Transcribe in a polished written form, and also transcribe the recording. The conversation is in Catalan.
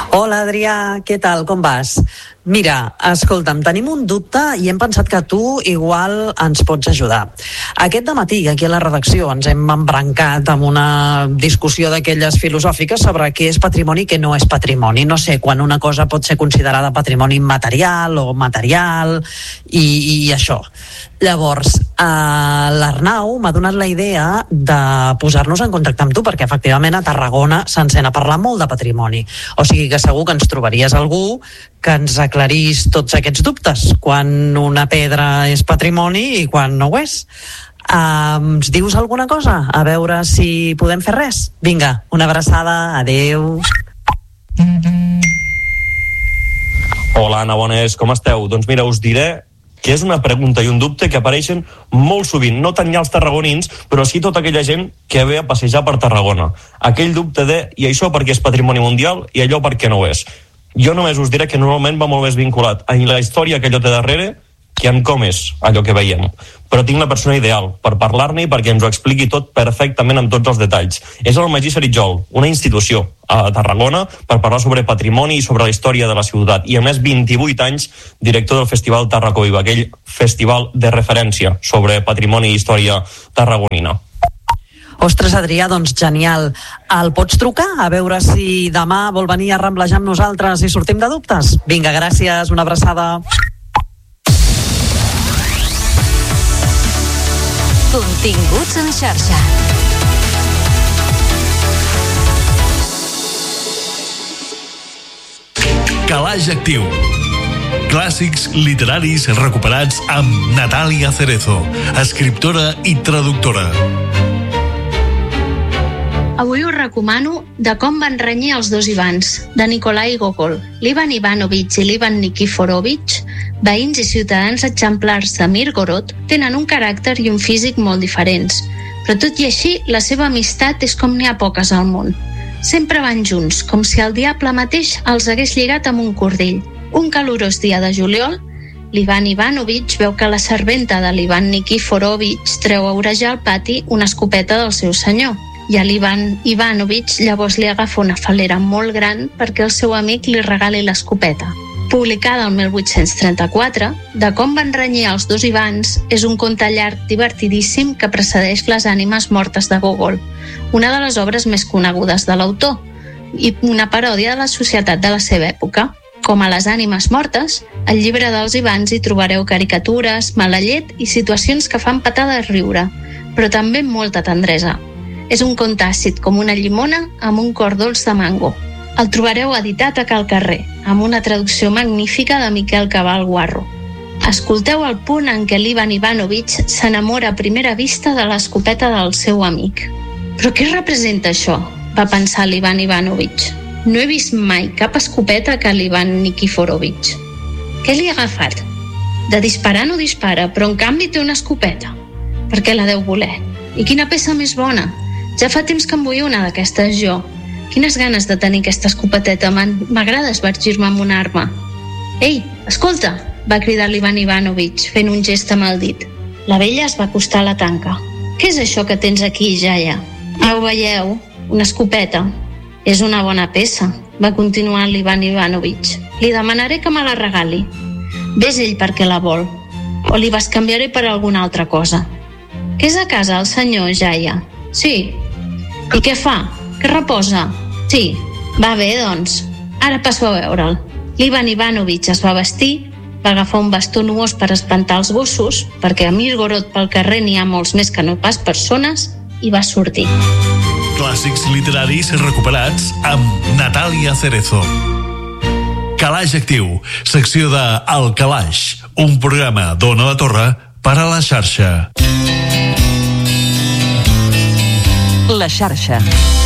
Hola, Adrià, què tal, com vas? Mira, escolta'm, tenim un dubte i hem pensat que tu igual ens pots ajudar. Aquest dematí, aquí a la redacció, ens hem embrancat amb una discussió d'aquelles filosòfiques sobre què és patrimoni i què no és patrimoni. No sé, quan una cosa pot ser considerada patrimoni immaterial o material i això. Llavors, l'Arnau m'ha donat la idea de posar-nos en contacte amb tu, perquè efectivament a Tarragona se'n sent a parlar molt de patrimoni. O sigui que segur que ens trobaries algú que ens aclarís tots aquests dubtes, quan una pedra és patrimoni i quan no ho és. Ens dius alguna cosa? A veure si podem fer res. Vinga, una abraçada, adeu. Hola, Anna, bones, com esteu? Doncs mira, us diré que és una pregunta i un dubte que apareixen molt sovint, no tant ja els tarragonins, però sí tota aquella gent que ve a passejar per Tarragona. Aquell dubte de, i això perquè és patrimoni mundial i allò perquè no ho és. Jo només us diré que normalment va molt més vinculat a la història que allò té darrere que en com és allò que veiem. Però tinc la persona ideal per parlar-ne i perquè ens ho expliqui tot perfectament amb tots els detalls. És el Magí Saritjol, una institució a Tarragona per parlar sobre patrimoni i sobre la història de la ciutat. I a més 28 anys director del Festival Tarraco Viva, aquell festival de referència sobre patrimoni i història tarragonina. Ostres, Adrià, doncs genial. El pots trucar a veure si demà vol venir a ramblejar amb nosaltres i sortim de dubtes? Vinga, gràcies, una abraçada. Continguts en xarxa. Calaix Actiu. Clàssics literaris recuperats amb Natàlia Cerezo, escriptora i traductora. Avui us recomano De com van renyir els dos Ivans, de Nikolai Gogol. L'Ivan Ivanovich i l'Ivan Nikiforovich, veïns i ciutadans exemplars de Mirgorod, tenen un caràcter i un físic molt diferents. Però tot i així, la seva amistat és com n'hi ha poques al món. Sempre van junts, com si el diable mateix els hagués lligat amb un cordell. Un calorós dia de juliol, l'Ivan Ivanovich veu que la serventa de l'Ivan Nikiforovich treu a orejar al pati una escopeta del seu senyor. I a l'Ivan Ivanovich llavors li agafa una falera molt gran perquè el seu amic li regali l'escopeta. Publicada el 1834, De com van renyir els dos Ivans és un conte llarg divertidíssim que precedeix Les ànimes mortes de Gogol, una de les obres més conegudes de l'autor, i una paròdia de la societat de la seva època. Com a Les ànimes mortes, al llibre dels Ivans hi trobareu caricatures, mala llet i situacions que fan petar de riure, però també molta tendresa. És un conte àcid com una llimona amb un cor dolç de mango. El trobareu editat a Cal Carrer, amb una traducció magnífica de Miquel Cabal Guarro. Escolteu el punt en què l'Ivan Ivanovich s'enamora a primera vista de l'escopeta del seu amic. Però què representa això? Va pensar l'Ivan Ivanovich. No he vist mai cap escopeta que l'Ivan Nikiforovich. Què li ha agafat? De disparar no dispara, però en canvi té una escopeta. Per què la deu voler? I quina peça més bona? Ja fa temps que en vull una d'aquestes jo. Quines ganes de tenir aquesta escopeteta, m'agrada esvergir-me amb una arma. Ei, escolta, va cridar l'Ivan Ivanovich, fent un gest amb el dit. La vella es va acostar a la tanca. Què és això que tens aquí, jaia? Ja ho veieu, una escopeta. És una bona peça, va continuar l'Ivan Ivanovich. Li demanaré que me la regali. Ves ell perquè la vol, o li bescanviaré per alguna altra cosa. Que és a casa el senyor, jaia? Sí. I què fa? Que reposa? Sí. Va bé, doncs. Ara passo a veure'l. L'Ivan Ivanovich es va vestir, va agafar un bastó nuós per espantar els gossos, perquè a Mirgorod pel carrer n'hi ha molts més que no pas persones, i va sortir. Clàssics literaris recuperats amb Natàlia Cerezo. Calaix Actiu, secció de El Calaix, un programa d'Ona la Torre per a la xarxa. La xarxa.